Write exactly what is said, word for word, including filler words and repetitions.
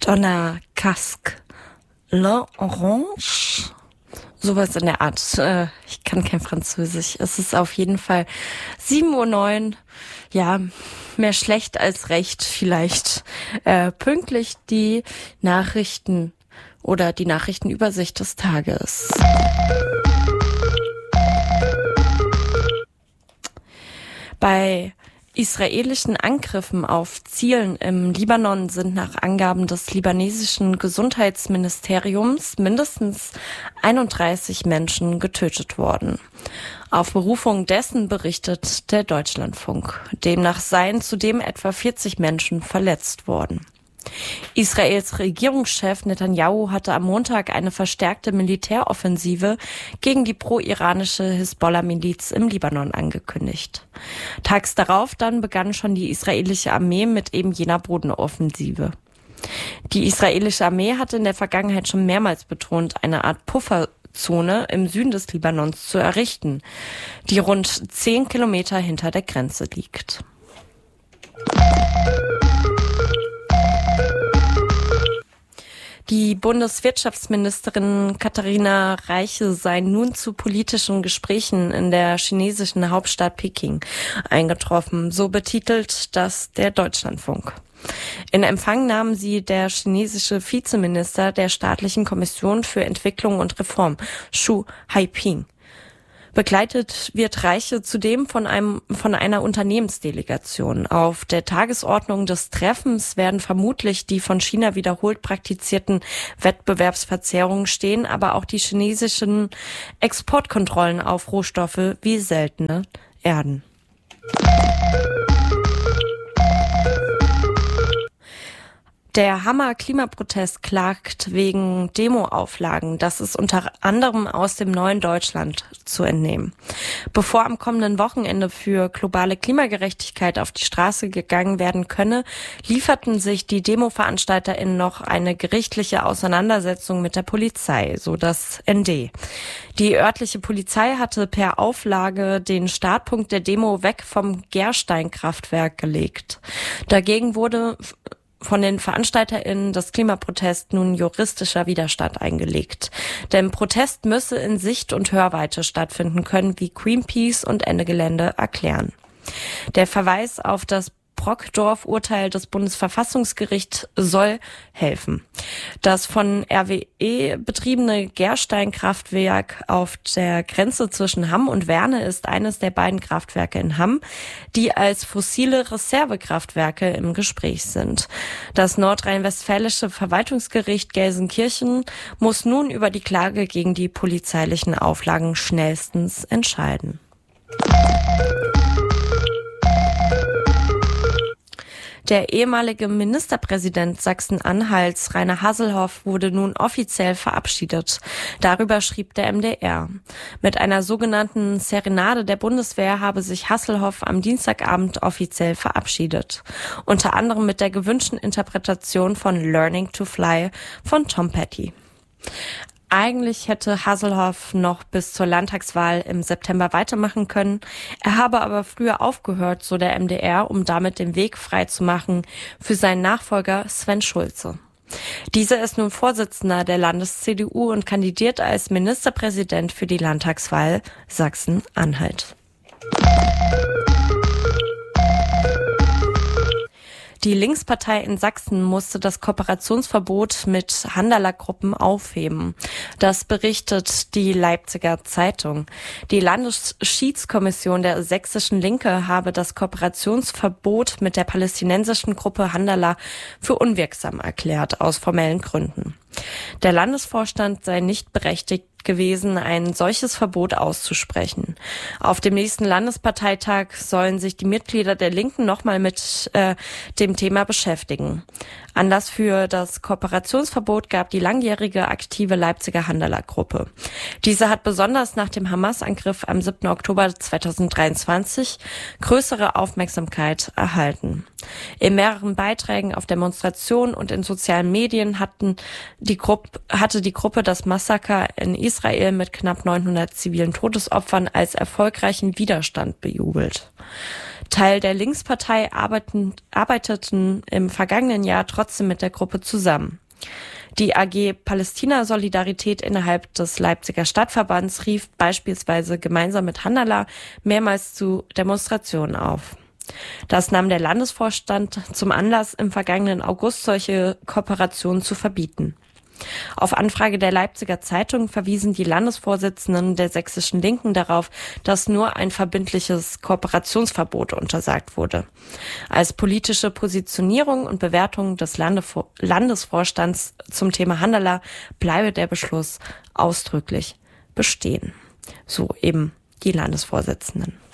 Donna Casque, L'Orange, sowas in der Art. Ich kann kein Französisch. Es ist auf jeden Fall sieben Uhr neun. Ja, mehr schlecht als recht vielleicht. Äh, pünktlich die Nachrichten oder die Nachrichtenübersicht des Tages. Bei israelischen Angriffen auf Zielen im Libanon sind nach Angaben des libanesischen Gesundheitsministeriums mindestens einunddreißig Menschen getötet worden. Auf Berufung dessen berichtet der Deutschlandfunk. Demnach seien zudem etwa vierzig Menschen verletzt worden. Israels Regierungschef Netanyahu hatte am Montag eine verstärkte Militäroffensive gegen die pro-iranische Hisbollah-Miliz im Libanon angekündigt. Tags darauf dann begann schon die israelische Armee mit eben jener Bodenoffensive. Die israelische Armee hatte in der Vergangenheit schon mehrmals betont, eine Art Pufferzone im Süden des Libanons zu errichten, die rund zehn Kilometer hinter der Grenze liegt. Die Bundeswirtschaftsministerin Katharina Reiche sei nun zu politischen Gesprächen in der chinesischen Hauptstadt Peking eingetroffen. So betitelt das der Deutschlandfunk. In Empfang nahm sie der chinesische Vizeminister der Staatlichen Kommission für Entwicklung und Reform, Xu Haiping. Begleitet wird Reiche zudem von einem, von einer Unternehmensdelegation. Auf der Tagesordnung des Treffens werden vermutlich die von China wiederholt praktizierten Wettbewerbsverzerrungen stehen, aber auch die chinesischen Exportkontrollen auf Rohstoffe wie seltene Erden. Der Hammer-Klimaprotest klagt wegen Demoauflagen. Das ist unter anderem aus dem Neuen Deutschland zu entnehmen. Bevor am kommenden Wochenende für globale Klimagerechtigkeit auf die Straße gegangen werden könne, lieferten sich die DemoveranstalterInnen noch eine gerichtliche Auseinandersetzung mit der Polizei, so das N D. Die örtliche Polizei hatte per Auflage den Startpunkt der Demo weg vom Gerstein-Kraftwerk gelegt. Dagegen wurde von den VeranstalterInnen des Klimaprotests nun juristischer Widerstand eingelegt. Der Protest müsse in Sicht- und Hörweite stattfinden können, wie Greenpeace und Ende Gelände erklären. Der Verweis auf das Brockdorf-Urteil des Bundesverfassungsgerichts soll helfen. Das von R W E betriebene Gerstein-Kraftwerk auf der Grenze zwischen Hamm und Werne ist eines der beiden Kraftwerke in Hamm, die als fossile Reservekraftwerke im Gespräch sind. Das nordrhein-westfälische Verwaltungsgericht Gelsenkirchen muss nun über die Klage gegen die polizeilichen Auflagen schnellstens entscheiden. Der ehemalige Ministerpräsident Sachsen-Anhalts, Rainer Haselhoff, wurde nun offiziell verabschiedet. Darüber schrieb der M D R. Mit einer sogenannten Serenade der Bundeswehr habe sich Haselhoff am Dienstagabend offiziell verabschiedet. Unter anderem mit der gewünschten Interpretation von Learning to Fly von Tom Petty. Eigentlich hätte Haselhoff noch bis zur Landtagswahl im September weitermachen können. Er habe aber früher aufgehört, so der M D R, um damit den Weg frei zu machen für seinen Nachfolger Sven Schulze. Dieser ist nun Vorsitzender der Landes-C D U und kandidiert als Ministerpräsident für die Landtagswahl Sachsen-Anhalt. Die Linkspartei in Sachsen musste das Kooperationsverbot mit Handala-Gruppen aufheben. Das berichtet die Leipziger Zeitung. Die Landesschiedskommission der sächsischen Linke habe das Kooperationsverbot mit der palästinensischen Gruppe Handala für unwirksam erklärt, aus formellen Gründen. Der Landesvorstand sei nicht berechtigt gewesen, ein solches Verbot auszusprechen. Auf dem nächsten Landesparteitag sollen sich die Mitglieder der Linken nochmal mit äh, dem Thema beschäftigen. Anlass für das Kooperationsverbot gab die langjährige aktive Leipziger Handala-Gruppe. Diese hat besonders nach dem Hamas-Angriff am siebten Oktober zweitausenddreiundzwanzig größere Aufmerksamkeit erhalten. In mehreren Beiträgen auf Demonstrationen und in sozialen Medien hatten die Gruppe, hatte die Gruppe das Massaker in Israel mit knapp neunhundert zivilen Todesopfern als erfolgreichen Widerstand bejubelt. Teil der Linkspartei arbeiten, arbeiteten im vergangenen Jahr trotzdem mit der Gruppe zusammen. Die A G Palästina Solidarität innerhalb des Leipziger Stadtverbands rief beispielsweise gemeinsam mit Handala mehrmals zu Demonstrationen auf. Das nahm der Landesvorstand zum Anlass, im vergangenen August solche Kooperationen zu verbieten. Auf Anfrage der Leipziger Zeitung verwiesen die Landesvorsitzenden der sächsischen Linken darauf, dass nur ein verbindliches Kooperationsverbot untersagt wurde. Als politische Positionierung und Bewertung des Landevor- Landesvorstands zum Thema Handala bleibe der Beschluss ausdrücklich bestehen. So eben die Landesvorsitzenden.